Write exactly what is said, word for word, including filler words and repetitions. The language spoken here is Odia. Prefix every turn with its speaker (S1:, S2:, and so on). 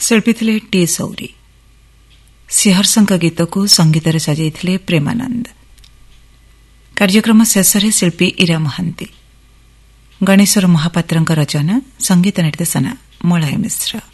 S1: शिल्पी थे टी सौरी। सिहर्षଙ୍କ गीतକୁ संगीତରେ ସଜାଇଥିଲେ ପ୍ରେମାନନ୍ଦ। କାର୍ଯ୍ୟକ୍ରମ ଶେଷରେ ଶିଳ୍ପୀ ଇରା ମହାନ୍ତି। ଗଣେଶ୍ୱର ମହାପାତ୍ରଙ୍କ ରଚନା, ସଂଗୀତ ନିର୍ଦ୍ଦେଶନା ମଳୟ ମିଶ୍ର।